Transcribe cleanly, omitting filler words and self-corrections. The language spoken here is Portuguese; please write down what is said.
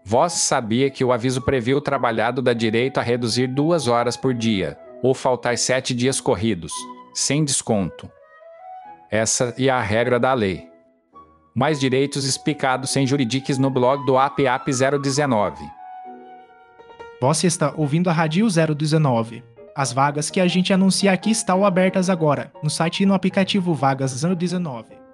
Vós sabia que o aviso previa o trabalhado dá direito a reduzir 2 horas por dia, ou faltar 7 dias corridos, sem desconto. Essa é a regra da lei. Mais direitos explicados sem juridiques no blog do APAP 019. Você está ouvindo a Rádio 019. As vagas que a gente anuncia aqui estão abertas agora, no site e no aplicativo Vagas 019.